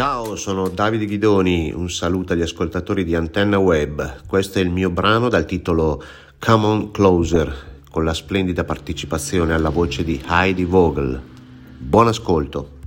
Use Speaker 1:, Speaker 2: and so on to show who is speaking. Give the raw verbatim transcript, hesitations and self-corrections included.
Speaker 1: Ciao, sono Davide Ghidoni, un saluto agli ascoltatori di Antenna Web. Questo è il mio brano dal titolo Come On Closer, con la splendida partecipazione alla voce di Heidi Vogel. Buon ascolto.